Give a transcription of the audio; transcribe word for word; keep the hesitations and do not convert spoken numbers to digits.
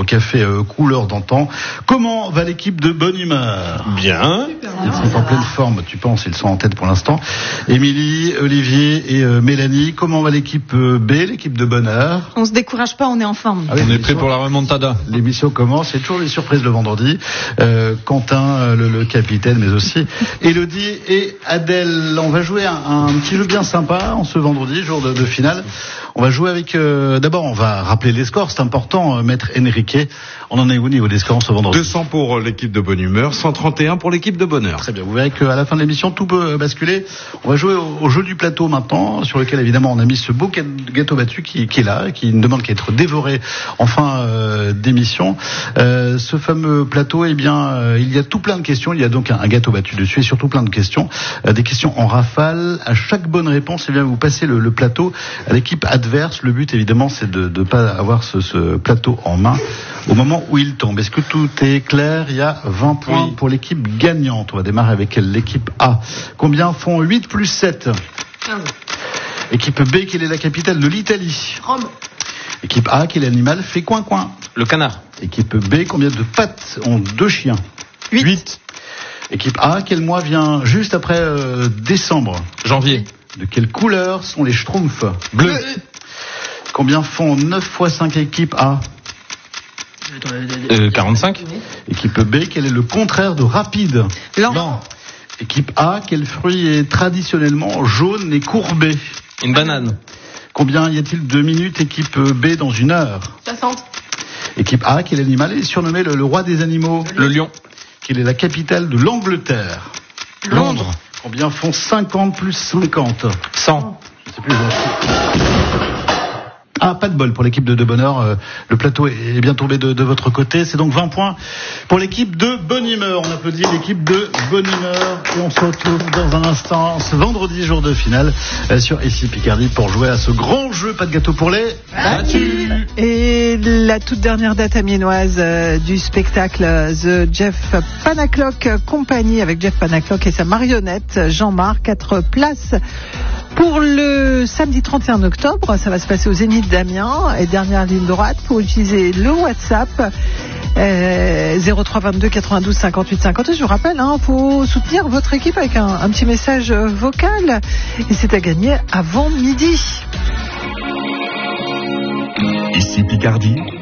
café euh, couleur d'antan. Comment va l'équipe de bonne humeur? Bien. Ils sont en pleine forme, tu penses, ils sont en tête pour l'instant. Émilie, Olivier et euh, Mélanie, comment va l'équipe euh, B, l'équipe de bonheur? On se décourage pas, on est en forme. Ah oui, on est prêt pour la remontada. L'émission commence, il y a toujours des surprises le vendredi. Euh, Quentin, euh, le, le capitaine, mais aussi Élodie et Adèle. On va jouer un, un petit jeu bien sympa en ce vendredi, jour de, de finale. On va jouer avec... Euh, d'abord, on va rappeler les scores, c'est important, euh, maître Enrique. On en est où au niveau des scores ce vendredi? deux cents pour l'équipe de bonne humeur, cent trente et un pour l'équipe de bonheur. Très bien, vous verrez qu'à la fin de l'émission, tout peut basculer. On va jouer au, au jeu du plateau maintenant, sur lequel évidemment on a mis ce beau gâteau battu qui, qui est là, qui ne demande qu'à être dévoré en fin euh, d'émission. Euh, ce fameux plateau, eh bien, euh, il y a tout plein de questions. Il y a donc un, un gâteau battu dessus et surtout plein de questions. Euh, des questions en rafale. À chaque bonne réponse, eh bien, vous passez le, le plateau à l'équipe adverse. Le but, évidemment, c'est de ne pas avoir ce, ce plateau en main au moment où il tombe. Est-ce que tout est clair? Il y a vingt points oui. pour l'équipe gagnante. On va démarrer avec l'équipe A. Combien font huit plus sept? quinze. Équipe B, quelle est la capitale de l'Italie? Rome. Équipe A, quel animal fait coin-coin? Le canard. Équipe B, combien de pattes ont deux chiens? huit. huit. Équipe A, quel mois vient juste après euh, décembre? Janvier. De quelle couleur sont les schtroumpfs? Bleu. Combien font neuf fois cinq équipe A? Euh, quarante-cinq. Équipe B, quel est le contraire de rapide? Lent. Lent. Équipe A, quel fruit est traditionnellement jaune et courbé? Une banane. Combien y a-t-il de minutes équipe B dans une heure? soixante. Équipe A, quel animal est surnommé le, le roi des animaux? Le lion. Quelle est la capitale de l'Angleterre? Londres. Combien font cinquante plus cinquante? cent. Je sais plus. Ah, pas de bol pour l'équipe de, de bonheur. Euh, le plateau est, est bien tombé de, de votre côté. C'est donc vingt points pour l'équipe de bonne humeur. On applaudit l'équipe de bonne humeur. Et on se retrouve dans un instant, ce vendredi, jour de finale, euh, sur ici Picardie pour jouer à ce grand jeu. Pas de gâteau pour les battus. Et la toute dernière date amiénoise euh, du spectacle The Jeff Panaclock Company avec Jeff Panaclock et sa marionnette Jean-Marc. Quatre places pour le samedi trente et un octobre. Ça va se passer au Zénith d'Amiens. Et dernière ligne droite pour utiliser le WhatsApp euh, zéro trois vingt-deux quatre-vingt-douze cinquante-huit cinquante. Je vous rappelle, il hein, faut soutenir votre équipe avec un, un petit message vocal. Et c'est à gagner avant midi. Ici Picardie.